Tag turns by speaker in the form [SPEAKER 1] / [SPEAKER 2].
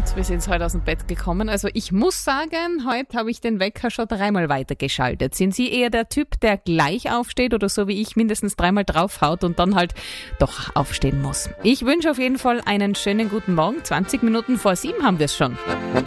[SPEAKER 1] Wir sind heute aus dem Bett gekommen. Also ich muss sagen, heute habe ich den Wecker schon 3-mal weitergeschaltet. Sind Sie eher der Typ, der gleich aufsteht oder so wie ich mindestens 3-mal draufhaut und dann halt doch aufstehen muss? Ich wünsche auf jeden Fall einen schönen guten Morgen. 20 Minuten vor 7 haben wir es schon.